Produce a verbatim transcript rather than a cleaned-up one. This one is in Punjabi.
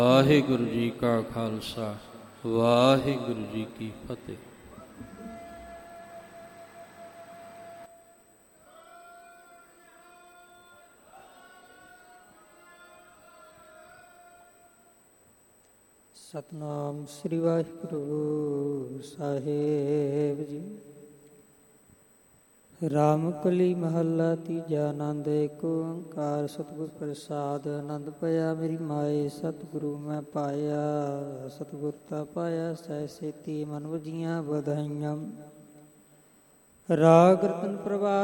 ਵਾਹਿਗੁਰੂ ਜੀ ਕਾ ਖਾਲਸਾ, ਵਾਹਿਗੁਰੂ ਜੀ ਕੀ ਫਤਿਹ। ਸਤਨਾਮ ਸ੍ਰੀ ਵਾਹਿਗੁਰੂ ਸਾਹਿਬ ਜੀ। ਰਾਮ ਕਲੀ ਮਹੱਲਾ ਤੀਜਾ। ਆਨੰਦ ਏਕ ਓੰਕਾਰ ਸਤਿਗੁਰ ਪ੍ਰਸਾਦ। ਆਨੰਦ ਪਿਆ ਮੇਰੀ ਮਾਏ ਸਤਿਗੁਰੂ ਮੈਂ ਪਾਇਆ। ਸਤਿਗੁਰ ਤਾ ਪਾਇਆ ਸਹਿ ਸੇਤੀ ਮਨ ਵਜੀਆਂ ਵਧਾਈਆਂ। ਰਾਗ ਰਤਨ ਪ੍ਰਵਾਹ